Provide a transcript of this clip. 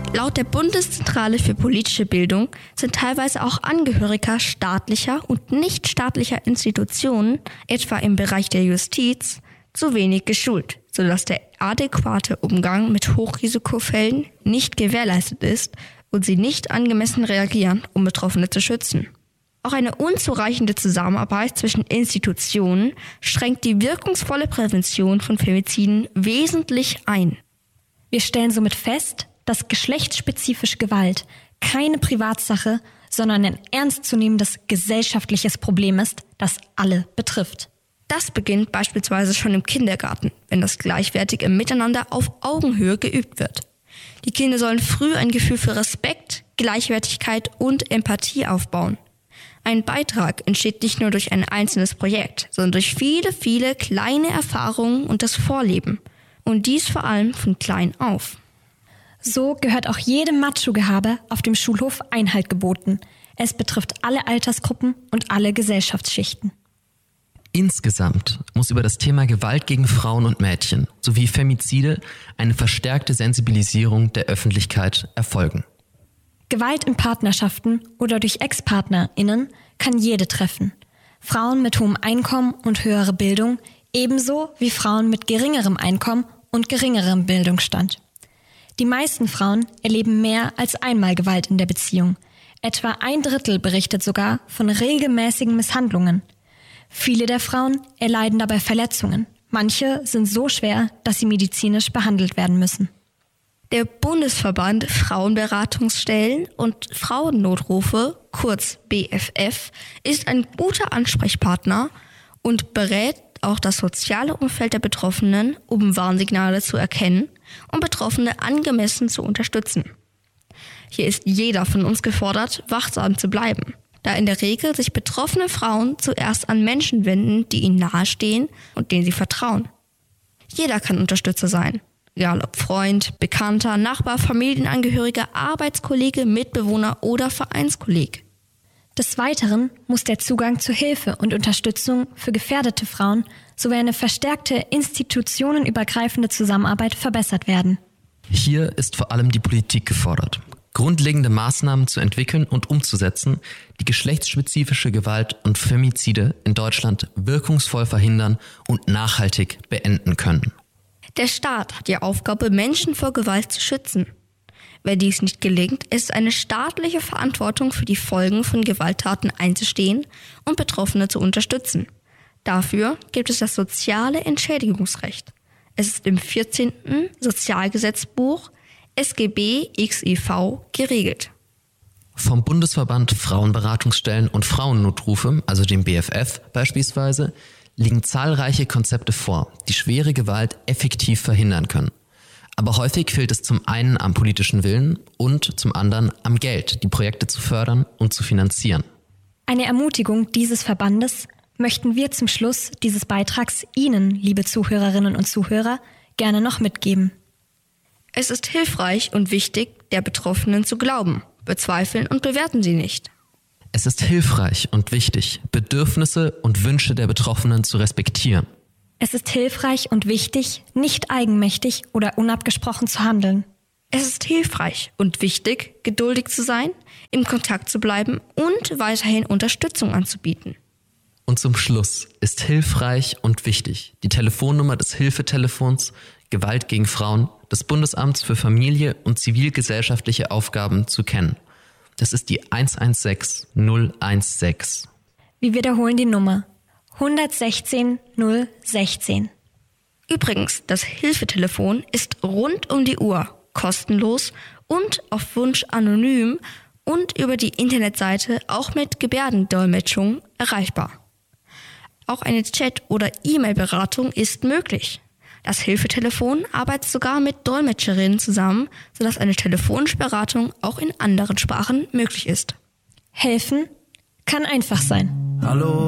Laut der Bundeszentrale für politische Bildung sind teilweise auch Angehörige staatlicher und nichtstaatlicher Institutionen, etwa im Bereich der Justiz, zu wenig geschult, sodass der adäquate Umgang mit Hochrisikofällen nicht gewährleistet ist und sie nicht angemessen reagieren, um Betroffene zu schützen. Auch eine unzureichende Zusammenarbeit zwischen Institutionen schränkt die wirkungsvolle Prävention von Femiziden wesentlich ein. Wir stellen somit fest, dass geschlechtsspezifische Gewalt keine Privatsache, sondern ein ernstzunehmendes gesellschaftliches Problem ist, das alle betrifft. Das beginnt beispielsweise schon im Kindergarten, wenn das gleichwertige Miteinander auf Augenhöhe geübt wird. Die Kinder sollen früh ein Gefühl für Respekt, Gleichwertigkeit und Empathie aufbauen. Ein Beitrag entsteht nicht nur durch ein einzelnes Projekt, sondern durch viele, viele kleine Erfahrungen und das Vorleben. Und dies vor allem von klein auf. So gehört auch jedem Macho-Gehabe auf dem Schulhof Einhalt geboten. Es betrifft alle Altersgruppen und alle Gesellschaftsschichten. Insgesamt muss über das Thema Gewalt gegen Frauen und Mädchen sowie Femizide eine verstärkte Sensibilisierung der Öffentlichkeit erfolgen. Gewalt in Partnerschaften oder durch ExpartnerInnen kann jede treffen. Frauen mit hohem Einkommen und höherer Bildung, ebenso wie Frauen mit geringerem Einkommen und geringerem Bildungsstand. Die meisten Frauen erleben mehr als einmal Gewalt in der Beziehung. Etwa 1/3 berichtet sogar von regelmäßigen Misshandlungen. Viele der Frauen erleiden dabei Verletzungen. Manche sind so schwer, dass sie medizinisch behandelt werden müssen. Der Bundesverband Frauenberatungsstellen und Frauennotrufe, kurz BFF, ist ein guter Ansprechpartner und berät auch das soziale Umfeld der Betroffenen, um Warnsignale zu erkennen und Betroffene angemessen zu unterstützen. Hier ist jeder von uns gefordert, wachsam zu bleiben, da in der Regel sich betroffene Frauen zuerst an Menschen wenden, die ihnen nahestehen und denen sie vertrauen. Jeder kann Unterstützer sein. Egal ob Freund, Bekannter, Nachbar, Familienangehöriger, Arbeitskollege, Mitbewohner oder Vereinskolleg. Des Weiteren muss der Zugang zu Hilfe und Unterstützung für gefährdete Frauen sowie eine verstärkte institutionenübergreifende Zusammenarbeit verbessert werden. Hier ist vor allem die Politik gefordert, grundlegende Maßnahmen zu entwickeln und umzusetzen, die geschlechtsspezifische Gewalt und Femizide in Deutschland wirkungsvoll verhindern und nachhaltig beenden können. Der Staat hat die Aufgabe, Menschen vor Gewalt zu schützen. Wenn dies nicht gelingt, ist es eine staatliche Verantwortung, für die Folgen von Gewalttaten einzustehen und Betroffene zu unterstützen. Dafür gibt es das soziale Entschädigungsrecht. Es ist im 14. Sozialgesetzbuch SGB XIV geregelt. Vom Bundesverband Frauenberatungsstellen und Frauennotrufe, also dem BFF beispielsweise, liegen zahlreiche Konzepte vor, die schwere Gewalt effektiv verhindern können. Aber häufig fehlt es zum einen am politischen Willen und zum anderen am Geld, die Projekte zu fördern und zu finanzieren. Eine Ermutigung dieses Verbandes möchten wir zum Schluss dieses Beitrags Ihnen, liebe Zuhörerinnen und Zuhörer, gerne noch mitgeben. Es ist hilfreich und wichtig, der Betroffenen zu glauben. Bezweifeln und bewerten sie nicht. Es ist hilfreich und wichtig, Bedürfnisse und Wünsche der Betroffenen zu respektieren. Es ist hilfreich und wichtig, nicht eigenmächtig oder unabgesprochen zu handeln. Es ist hilfreich und wichtig, geduldig zu sein, im Kontakt zu bleiben und weiterhin Unterstützung anzubieten. Und zum Schluss ist hilfreich und wichtig, die Telefonnummer des Hilfetelefons Gewalt gegen Frauen des Bundesamts für Familie und zivilgesellschaftliche Aufgaben zu kennen. Das ist die 116 016. Wir wiederholen die Nummer 116 016. Übrigens, das Hilfetelefon ist rund um die Uhr, kostenlos und auf Wunsch anonym und über die Internetseite auch mit Gebärdendolmetschung erreichbar. Auch eine Chat- oder E-Mail-Beratung ist möglich. Das Hilfetelefon arbeitet sogar mit Dolmetscherinnen zusammen, sodass eine telefonische Beratung auch in anderen Sprachen möglich ist. Helfen kann einfach sein. Hallo.